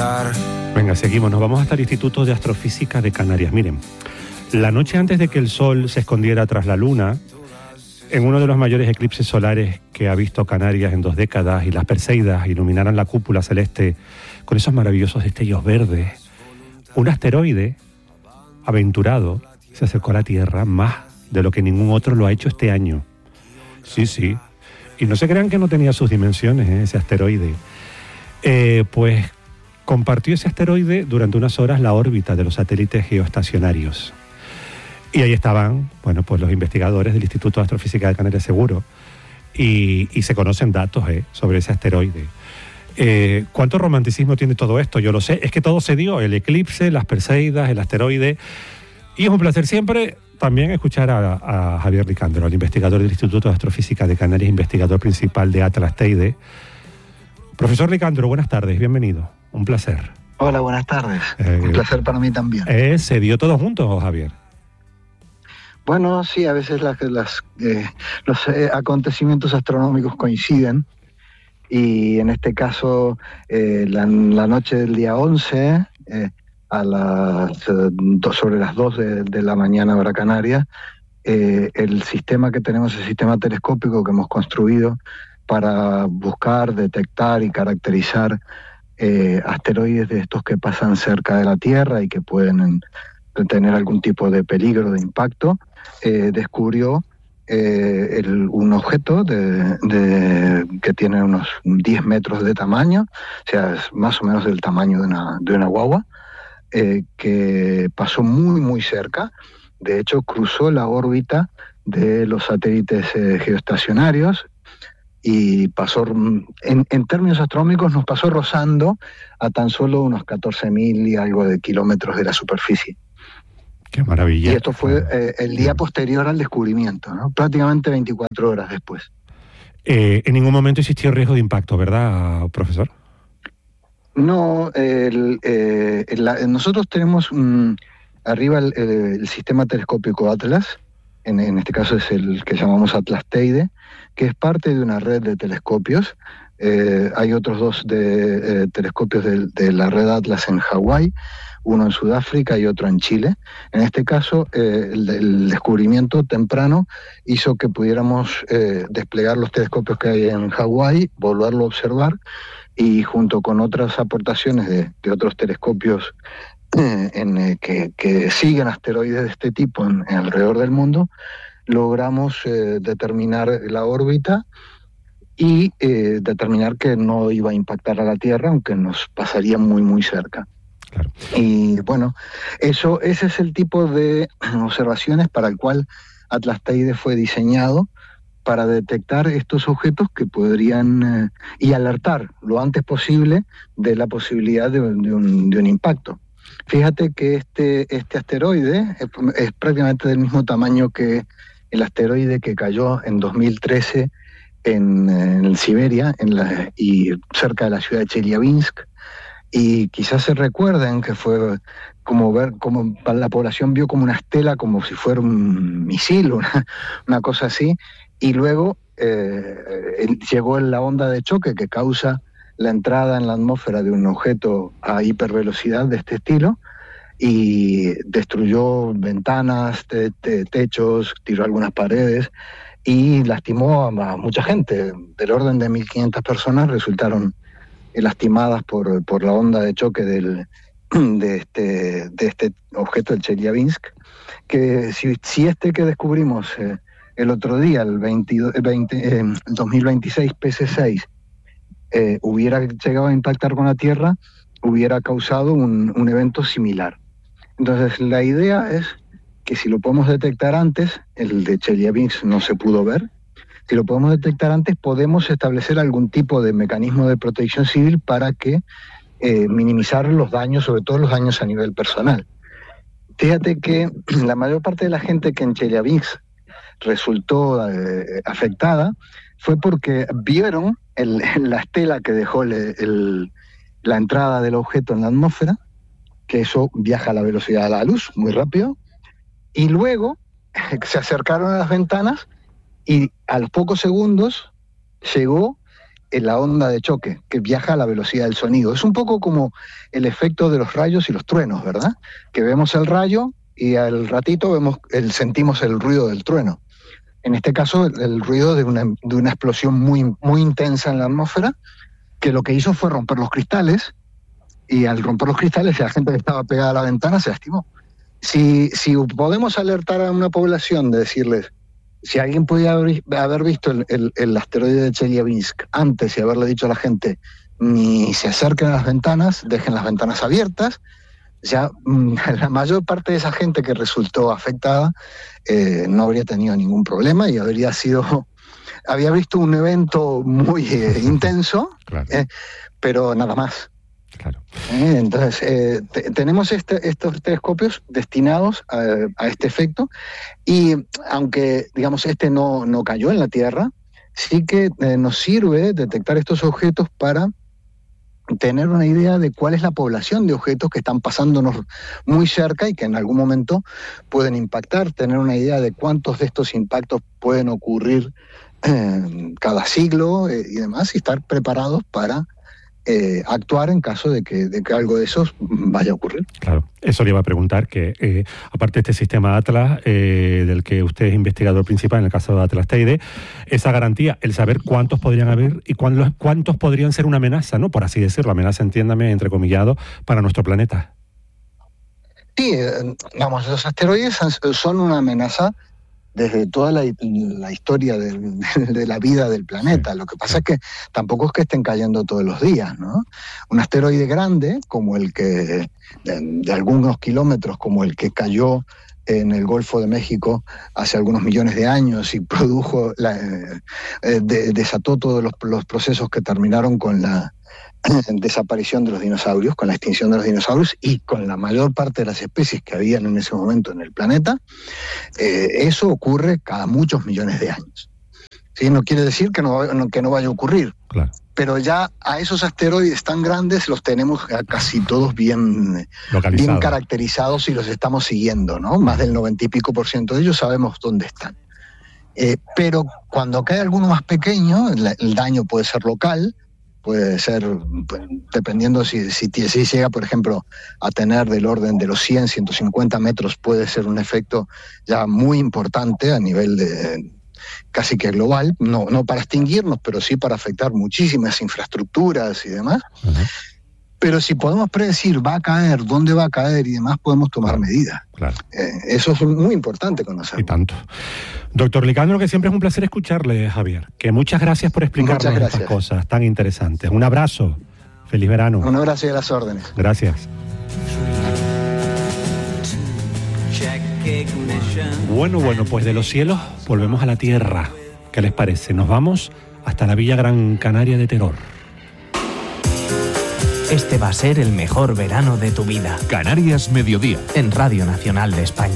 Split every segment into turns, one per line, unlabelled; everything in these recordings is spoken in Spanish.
olvidar.
Venga, seguimos. Nos vamos hasta el Instituto de Astrofísica de Canarias. Miren, la noche antes de que el Sol se escondiera tras la Luna, en uno de los mayores eclipses solares que ha visto Canarias en 2 décadas, y las Perseidas iluminaran la cúpula celeste con esos maravillosos destellos verdes, un asteroide aventurado se acercó a la Tierra más de lo que ningún otro lo ha hecho este año. Sí, sí. Y no se crean que no tenía sus dimensiones, ese asteroide. Pues compartió ese asteroide durante unas horas la órbita de los satélites geoestacionarios. Y ahí estaban, bueno, pues los investigadores del Instituto de Astrofísica de Canarias seguro. Y se conocen datos sobre ese asteroide. ¿Cuánto romanticismo tiene todo esto? Yo lo sé. Es que todo se dio, el eclipse, las Perseidas, el asteroide. Y es un placer siempre también escuchar a Javier Licandro, el investigador del Instituto de Astrofísica de Canarias, investigador principal de Atlas Teide. Profesor Licandro, buenas tardes, bienvenido. Un placer.
Hola, buenas tardes. Un placer para mí también.
¿Se dio todo junto, Javier?
Bueno, sí, a veces los acontecimientos astronómicos coinciden, y en este caso la noche del día 11, sobre las 2 de la mañana hora canaria, el sistema que tenemos, el sistema telescópico que hemos construido para buscar, detectar y caracterizar asteroides de estos que pasan cerca de la Tierra y que pueden tener algún tipo de peligro de impacto, descubrió un objeto que tiene unos 10 metros de tamaño, o sea, es más o menos del tamaño de una guagua, que pasó muy, muy cerca. De hecho, cruzó la órbita de los satélites geoestacionarios y pasó, en términos astronómicos, nos pasó rozando a tan solo unos 14.000 y algo de kilómetros de la superficie.
¡Qué maravilla!
Y esto fue el día posterior al descubrimiento, ¿no? Prácticamente 24 horas después.
En ningún momento existió riesgo de impacto, ¿verdad, profesor?
No, nosotros tenemos arriba el sistema telescópico Atlas, en este caso es el que llamamos Atlas Teide, que es parte de una red de telescopios. Hay otros 2 telescopios de la red Atlas en Hawái, uno en Sudáfrica y otro en Chile. En este caso, el descubrimiento temprano hizo que pudiéramos desplegar los telescopios que hay en Hawái, volverlo a observar, y junto con otras aportaciones de otros telescopios que siguen asteroides de este tipo alrededor del mundo, logramos determinar la órbita y determinar que no iba a impactar a la Tierra, aunque nos pasaría muy, muy cerca.
Claro.
Y bueno, ese es el tipo de observaciones para el cual Atlas Teide fue diseñado, para detectar estos objetos que podrían y alertar lo antes posible de la posibilidad de un impacto. Fíjate que este asteroide es prácticamente del mismo tamaño que el asteroide que cayó en 2013 en Siberia y cerca de la ciudad de Chelyabinsk, y quizás se recuerden que fue como la población vio como una estela, como si fuera un misil, una cosa así. Y luego llegó la onda de choque que causa la entrada en la atmósfera de un objeto a hipervelocidad de este estilo, y destruyó ventanas, techos, tiró algunas paredes y lastimó a mucha gente. Del orden de 1.500 personas resultaron lastimadas por la onda de choque de este objeto, el Chelyabinsk, que si este que descubrimos el otro día, el 2026 PC6, hubiera llegado a impactar con la Tierra, hubiera causado un evento similar. Entonces, la idea es que si lo podemos detectar antes, el de Chelyabinsk no se pudo ver, si lo podemos detectar antes, podemos establecer algún tipo de mecanismo de protección civil para que minimizar los daños, sobre todo los daños a nivel personal. Fíjate que la mayor parte de la gente que en Chelyabinsk resultó afectada fue porque vieron la estela que dejó la entrada del objeto en la atmósfera, que eso viaja a la velocidad de la luz, muy rápido, y luego se acercaron a las ventanas y a los pocos segundos llegó la onda de choque, que viaja a la velocidad del sonido. Es un poco como el efecto de los rayos y los truenos, ¿verdad? Que vemos el rayo y al ratito sentimos el ruido del trueno. En este caso, el ruido de una explosión muy, muy intensa en la atmósfera, que lo que hizo fue romper los cristales, y al romper los cristales la gente que estaba pegada a la ventana se lastimó. Si podemos alertar a una población de decirles, si alguien podía haber visto el asteroide de Chelyabinsk antes y haberle dicho a la gente, ni se acerquen a las ventanas, dejen las ventanas abiertas, ya la mayor parte de esa gente que resultó afectada no habría tenido ningún problema y había visto un evento muy intenso, claro. Pero nada más.
Claro.
Entonces, tenemos estos telescopios destinados a este efecto, y aunque, digamos, no cayó en la Tierra, sí que nos sirve detectar estos objetos para tener una idea de cuál es la población de objetos que están pasándonos muy cerca y que en algún momento pueden impactar, tener una idea de cuántos de estos impactos pueden ocurrir cada siglo y demás, y estar preparados para actuar en caso de que algo de eso vaya a ocurrir.
Claro, eso le iba a preguntar, que aparte de este sistema Atlas, del que usted es investigador principal en el caso de Atlas Teide, esa garantía, el saber cuántos podrían haber y cuántos podrían ser una amenaza, ¿no? Por así decirlo, amenaza, entiéndame, entrecomillado, para nuestro planeta.
Sí, vamos, los asteroides son una amenaza desde toda la historia de la vida del planeta. Lo que pasa es que tampoco es que estén cayendo todos los días, ¿no? Un asteroide grande, como el que, de algunos kilómetros, como el que cayó en el Golfo de México hace algunos millones de años y produjo, desató todos los procesos que terminaron con la desaparición de los dinosaurios, con la extinción de los dinosaurios y con la mayor parte de las especies que habían en ese momento en el planeta, eso ocurre cada muchos millones de años. ¿Sí? No quiere decir que no vaya a ocurrir, claro. Pero ya a esos asteroides tan grandes los tenemos casi todos bien caracterizados y los estamos siguiendo, ¿no? Más del 90 y pico % de ellos sabemos dónde están. Pero cuando cae alguno más pequeño, el daño puede ser local, puede ser, dependiendo si llega, por ejemplo, a tener del orden de los 100, 150 metros, puede ser un efecto ya muy importante a nivel de casi que global, no para extinguirnos, pero sí para afectar muchísimas infraestructuras y demás. Uh-huh. Pero si podemos predecir va a caer, dónde va a caer y demás, podemos tomar medidas. Claro. Eso es muy importante conocer.
Y tanto. Doctor Licandro, que siempre es un placer escucharle, Javier. Que muchas gracias por explicarnos estas cosas tan interesantes. Un abrazo. Feliz verano.
Un abrazo y a las órdenes.
Gracias. Bueno, pues de los cielos volvemos a la tierra. ¿Qué les parece? Nos vamos hasta la Villa Gran Canaria de Teror.
Este va a ser el mejor verano de tu vida.
Canarias Mediodía.
En Radio Nacional de España.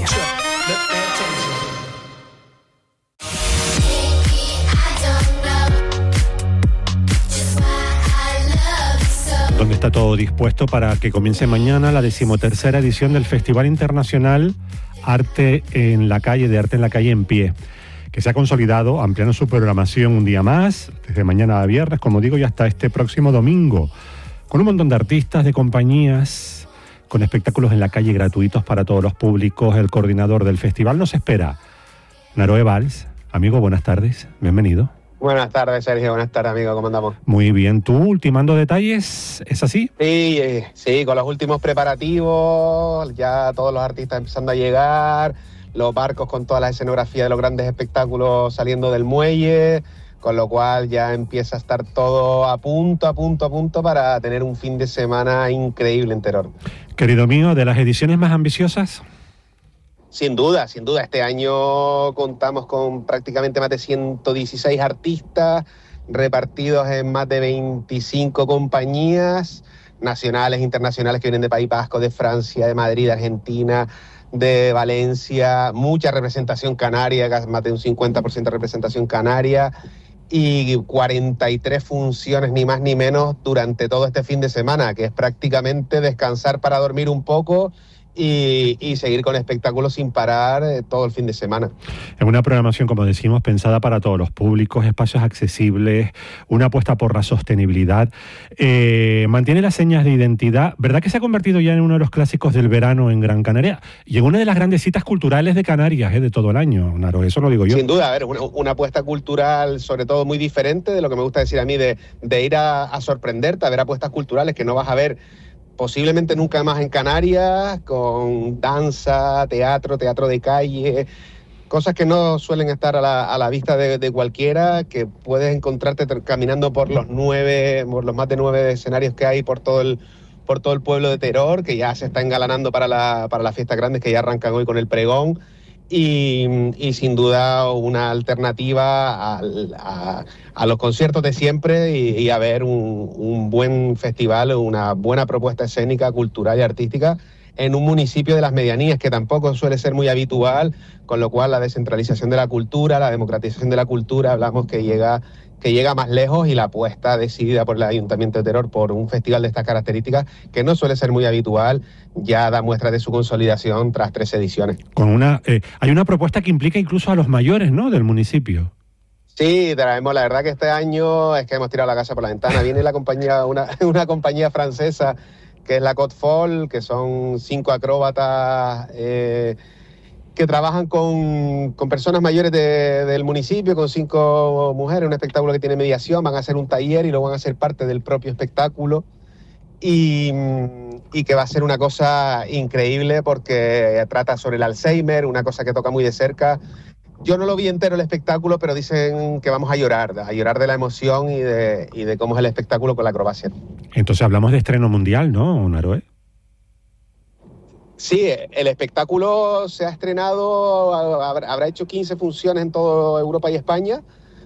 Donde está todo dispuesto para que comience mañana la 13ª edición del Festival Internacional Arte en la Calle, de Arte en la Calle en Pie, que se ha consolidado ampliando su programación un día más, desde mañana a viernes, como digo, y hasta este próximo domingo, con un montón de artistas, de compañías, con espectáculos en la calle gratuitos para todos los públicos. El coordinador del festival nos espera, Naroe Valls. Amigo, buenas tardes, bienvenido.
Buenas tardes, Sergio, buenas tardes, amigo, ¿cómo andamos?
Muy bien, ¿tú ultimando detalles? ¿Es así?
Sí, con los últimos preparativos, ya todos los artistas empezando a llegar, los barcos con toda la escenografía de los grandes espectáculos saliendo del muelle, con lo cual ya empieza a estar todo a punto para tener un fin de semana increíble en Teror.
Querido mío, ¿de las ediciones más ambiciosas?
Sin duda. Este año contamos con prácticamente más de 116 artistas repartidos en más de 25 compañías nacionales, internacionales, que vienen de País Vasco, de Francia, de Madrid, de Argentina, de Valencia, mucha representación canaria, más de un 50% de representación canaria, y 43 funciones, ni más ni menos, durante todo este fin de semana, que es prácticamente descansar para dormir un poco y seguir con espectáculos sin parar todo el fin de semana.
Es una programación, como decimos, pensada para todos los públicos, espacios accesibles, una apuesta por la sostenibilidad, mantiene las señas de identidad. ¿Verdad que se ha convertido ya en uno de los clásicos del verano en Gran Canaria? Y en una de las grandes citas culturales de Canarias, de todo el año, Naro, eso lo digo yo.
Sin duda, a ver, una apuesta cultural sobre todo muy diferente de lo que me gusta decir a mí, de ir a sorprenderte, a ver apuestas culturales que no vas a ver posiblemente nunca más en Canarias, con danza, teatro de calle, cosas que no suelen estar a la vista de cualquiera, que puedes encontrarte caminando por los más de 9 escenarios que hay por todo el pueblo de Teror, que ya se está engalanando para las fiestas grandes que ya arrancan hoy con el pregón. Y sin duda una alternativa a los conciertos de siempre y a ver un buen festival, una buena propuesta escénica, cultural y artística en un municipio de las medianías, que tampoco suele ser muy habitual, con lo cual la descentralización de la cultura, la democratización de la cultura, hablamos que llega más lejos, y la apuesta decidida por el Ayuntamiento de Teror por un festival de estas características, que no suele ser muy habitual, ya da muestras de su consolidación tras 3 ediciones.
Hay una propuesta que implica incluso a los mayores, ¿no?, del municipio.
Sí, traemos, la verdad que este año es que hemos tirado la casa por la ventana. Viene la compañía, una compañía francesa que es la Côte Folle, que son 5 acróbatas que trabajan con personas mayores del municipio, con 5 mujeres, un espectáculo que tiene mediación, van a hacer un taller y lo van a hacer parte del propio espectáculo, y que va a ser una cosa increíble porque trata sobre el Alzheimer, una cosa que toca muy de cerca. Yo no lo vi entero el espectáculo, pero dicen que vamos a llorar de la emoción y de cómo es el espectáculo con la acrobacia.
Entonces hablamos de estreno mundial, ¿no, Naroe?
Sí, el espectáculo se ha estrenado, habrá hecho 15 funciones en toda Europa y España,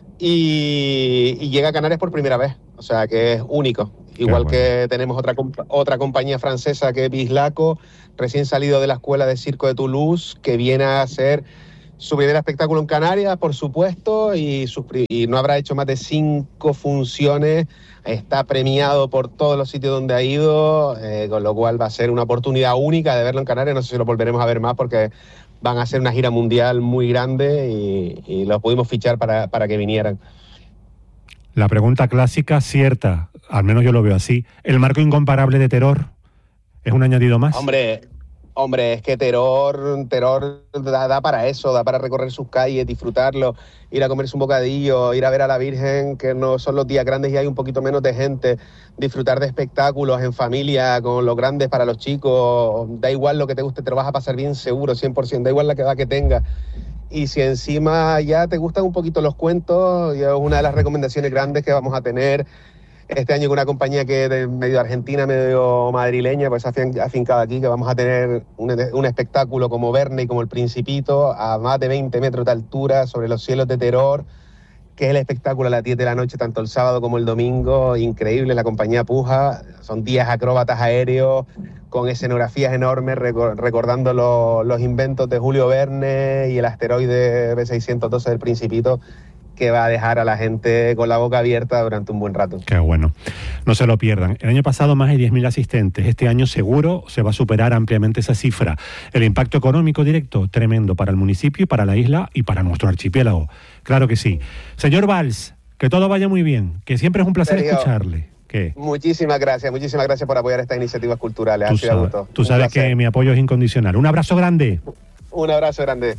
y llega a Canarias por primera vez, o sea que es único. Igual que tenemos otra compañía francesa que es Bislaco, recién salido de la Escuela de Circo de Toulouse, que viene a hacer su primer espectáculo en Canarias, por supuesto, y no habrá hecho más de 5 funciones. Está premiado por todos los sitios donde ha ido, con lo cual va a ser una oportunidad única de verlo en Canarias. No sé si lo volveremos a ver más, porque van a hacer una gira mundial muy grande y los pudimos fichar para que vinieran.
La pregunta clásica, cierta, al menos yo lo veo así. ¿El marco incomparable de Teror es un añadido más?
Hombre, es que Teror da para eso, da para recorrer sus calles, disfrutarlo, ir a comerse un bocadillo, ir a ver a la Virgen, que no son los días grandes y hay un poquito menos de gente, disfrutar de espectáculos en familia, con los grandes para los chicos, da igual lo que te guste, te lo vas a pasar bien seguro, 100%, da igual la edad que tengas. Y si encima ya te gustan un poquito los cuentos, ya es una de las recomendaciones grandes que vamos a tener este año con una compañía que es medio argentina, medio madrileña, pues afincada aquí, que vamos a tener un espectáculo como Verne y como El Principito, a más de 20 metros de altura, sobre los cielos de Teror, que es el espectáculo a las 10 de la noche, tanto el sábado como el domingo. Increíble, la compañía puja, son 10 acróbatas aéreos, con escenografías enormes, recordando los inventos de Julio Verne y el asteroide B612 del Principito, que va a dejar a la gente con la boca abierta durante un buen rato.
Qué bueno. No se lo pierdan. El año pasado más de 10.000 asistentes. Este año seguro se va a superar ampliamente esa cifra. El impacto económico directo, tremendo para el municipio y para la isla y para nuestro archipiélago. Claro que sí. Señor Valls, que todo vaya muy bien, que siempre es un placer escucharle. ¿Qué?
Muchísimas gracias por apoyar estas iniciativas culturales.
Tú sabes que mi apoyo es incondicional. Un abrazo grande.
Un abrazo grande.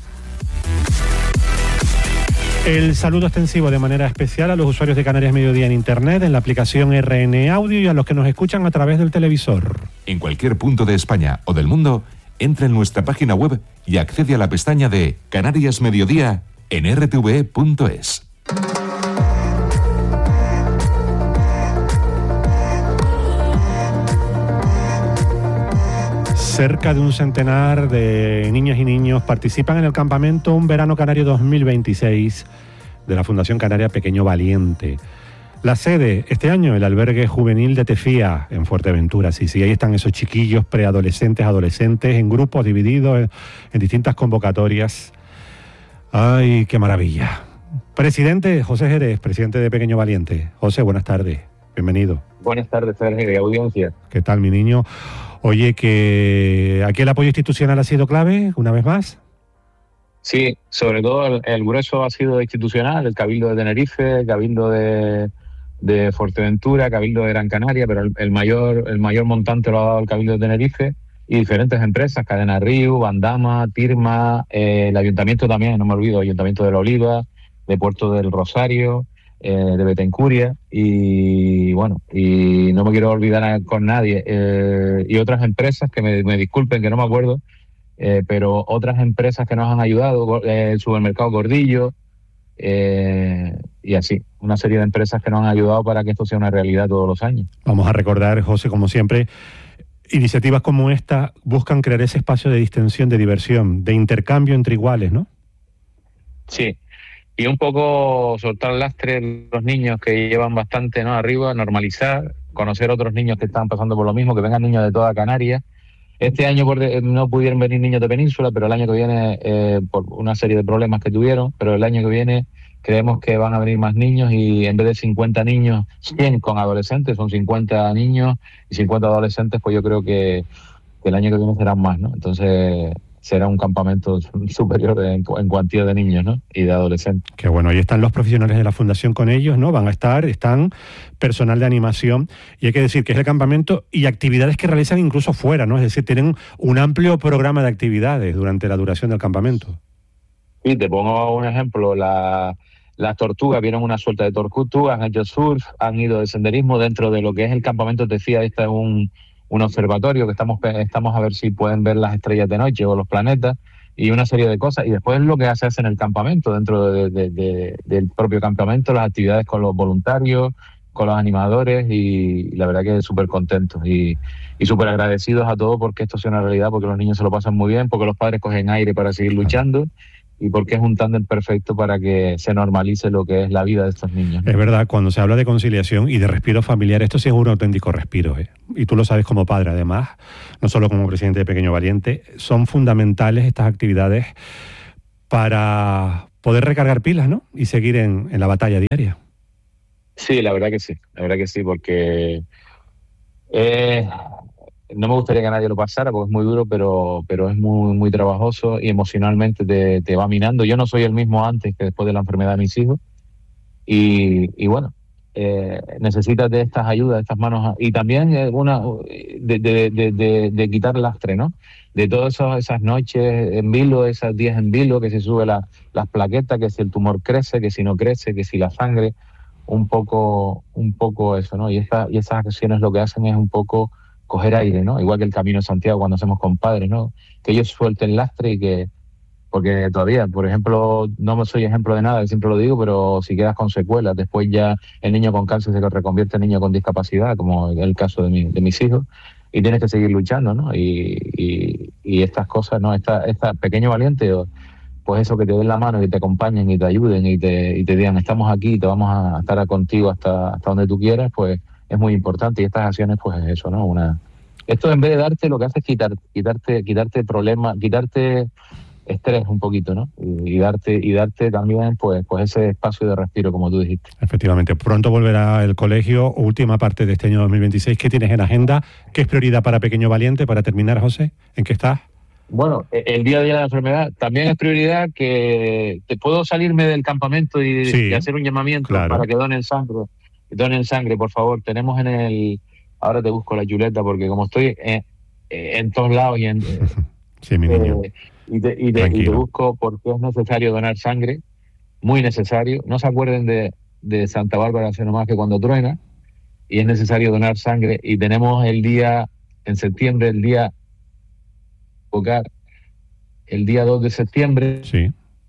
El saludo extensivo de manera especial a los usuarios de Canarias Mediodía en Internet, en la aplicación RN Audio, y a los que nos escuchan a través del televisor.
En cualquier punto de España o del mundo, entra en nuestra página web y accede a la pestaña de Canarias Mediodía en rtve.es.
Cerca de un centenar de niñas y niños participan en el campamento Un Verano Canario 2026 de la Fundación Canaria Pequeño Valiente. La sede, este año, el albergue juvenil de Tefía, en Fuerteventura. Sí, ahí están esos chiquillos, preadolescentes, adolescentes, en grupos divididos en distintas convocatorias. ¡Ay, qué maravilla! Presidente José Jerez, presidente de Pequeño Valiente. José, buenas tardes. Bienvenido.
Buenas tardes, Sergio, de audiencia.
¿Qué tal, mi niño? Oye, que aquí el apoyo institucional ha sido clave, una vez más.
Sí, sobre todo el grueso ha sido institucional, el Cabildo de Tenerife, el Cabildo de Fuerteventura, Cabildo de Gran Canaria, pero el mayor montante lo ha dado el Cabildo de Tenerife y diferentes empresas, Cadena Río, Bandama, Tirma, el Ayuntamiento también, no me olvido, Ayuntamiento de La Oliva, de Puerto del Rosario, de Betancuria, y bueno, y no me quiero olvidar con nadie, y otras empresas que me disculpen que no me acuerdo, pero otras empresas que nos han ayudado, el supermercado Gordillo, y así, una serie de empresas que nos han ayudado para que esto sea una realidad todos los años.
Vamos a recordar, José, como siempre, iniciativas como esta buscan crear ese espacio de distensión, de diversión, de intercambio entre iguales, ¿no?
Sí, y un poco soltar el lastre de los niños que llevan bastante, ¿no?, arriba, normalizar, conocer a otros niños que están pasando por lo mismo, que vengan niños de toda Canarias. Este año no pudieron venir niños de Península, pero el año que viene, por una serie de problemas que tuvieron, pero el año que viene creemos que van a venir más niños y en vez de 50 niños, 100 con adolescentes, son 50 niños y 50 adolescentes, pues yo creo que el año que viene serán más, ¿no? Entonces será un campamento superior en cuantía de niños, ¿no?, y de adolescentes.
Qué bueno, ahí están los profesionales de la Fundación con ellos, ¿no? Están personal de animación, y hay que decir que es el campamento y actividades que realizan incluso fuera, ¿no? Es decir, tienen un amplio programa de actividades durante la duración del campamento. Sí,
te pongo un ejemplo, las tortugas, vieron una suerte de tortugas, han hecho surf, han ido de senderismo dentro de lo que es el campamento, te decía, este es un observatorio que estamos a ver si pueden ver las estrellas de noche o los planetas y una serie de cosas. Y después lo que se hace en el campamento, dentro del propio campamento, las actividades con los voluntarios, con los animadores, y la verdad que súper contentos y súper agradecidos a todos porque esto sea una realidad, porque los niños se lo pasan muy bien, porque los padres cogen aire para seguir luchando y porque es un tándem perfecto para que se normalice lo que es la vida de estos niños, ¿no?
Es verdad, cuando se habla de conciliación y de respiro familiar, esto sí es un auténtico respiro, ¿eh? Y tú lo sabes como padre, además, no solo como presidente de Pequeño Valiente, son fundamentales estas actividades para poder recargar pilas, ¿no?, y seguir en la batalla diaria.
Sí, la verdad que sí, porque no me gustaría que nadie lo pasara porque es muy duro, pero es muy, muy trabajoso y emocionalmente te va minando. Yo no soy el mismo antes que después de la enfermedad de mis hijos y bueno, necesitas de estas ayudas, de estas manos, y también de quitar lastre, ¿no? De todas esas noches en vilo, esas días en vilo, que se sube las plaquetas, que si el tumor crece, que si no crece, que si la sangre, un poco eso, ¿no? Y esas acciones lo que hacen es un poco coger aire, ¿no? Igual que el Camino de Santiago cuando hacemos con padres, ¿no? Que ellos suelten lastre y que... Porque todavía, por ejemplo, no soy ejemplo de nada, siempre lo digo, pero si quedas con secuelas, después ya el niño con cáncer se reconvierte en niño con discapacidad, como es el caso de mis hijos, y tienes que seguir luchando, ¿no? Y estas cosas, ¿no? Esta Pequeño Valiente, pues eso, que te den la mano y te acompañen y te ayuden y te digan, estamos aquí, te vamos a estar contigo hasta donde tú quieras, pues es muy importante. Y estas acciones, pues es eso, ¿no? Esto en vez de darte, lo que hace es quitarte problemas, quitarte estrés un poquito, ¿no? Y darte también pues ese espacio de respiro, como tú dijiste.
Efectivamente. Pronto volverá el colegio, última parte de este año 2026. ¿Qué tienes en agenda? ¿Qué es prioridad para Pequeño Valiente? Para terminar, José, ¿en qué estás?
Bueno, el día a día de la enfermedad también es prioridad, que te puedo salirme del campamento y hacer un llamamiento, claro, para que donen sangre, por favor. Tenemos ahora te busco la chuleta porque como estoy en todos lados y
sí, mi niño.
Y te busco porque es necesario donar sangre, muy necesario. No se acuerden de Santa Bárbara, hace nomás que cuando truena, y es necesario donar sangre. Y tenemos el día, en septiembre, el día 2 de septiembre.
Sí.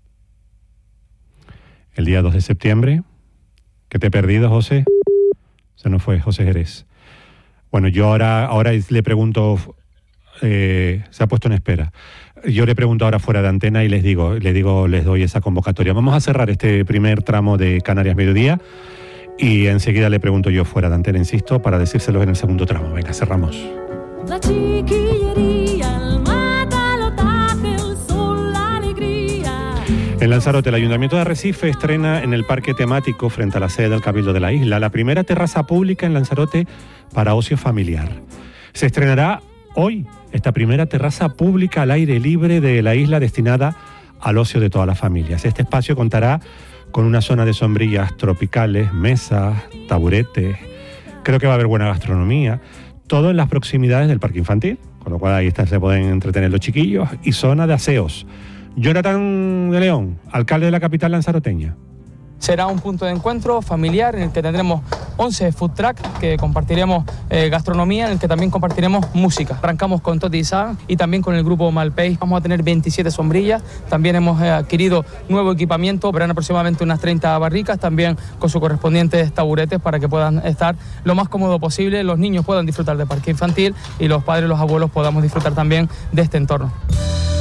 El día 2 de septiembre. ¿Qué te he perdido, José? Se nos fue José Jerez. Bueno, yo ahora le pregunto, se ha puesto en espera. Yo le pregunto ahora fuera de antena y les doy esa convocatoria. Vamos a cerrar este primer tramo de Canarias Mediodía y enseguida le pregunto yo fuera de antena, insisto, para decírselos en el segundo tramo. Venga, cerramos. La chiquillería, el matalotaje, el sol, la alegría. En Lanzarote, el Ayuntamiento de Arrecife estrena en el parque temático frente a la sede del Cabildo de la isla la primera terraza pública en Lanzarote para ocio familiar. Se estrenará hoy esta primera terraza pública al aire libre de la isla destinada al ocio de todas las familias. Este espacio contará con una zona de sombrillas tropicales, mesas, taburetes. Creo que va a haber buena gastronomía. Todo en las proximidades del parque infantil, con lo cual ahí se pueden entretener los chiquillos. Y zona de aseos. Jonathan de León, alcalde de la capital lanzaroteña.
Será un punto de encuentro familiar en el que tendremos 11 food trucks que compartiremos gastronomía, en el que también compartiremos música. Arrancamos con Toti Sa y también con el grupo Malpey. Vamos a tener 27 sombrillas. También hemos adquirido nuevo equipamiento, verán aproximadamente unas 30 barricas, también con sus correspondientes taburetes para que puedan estar lo más cómodo posible, los niños puedan disfrutar del parque infantil y los padres y los abuelos podamos disfrutar también de este entorno.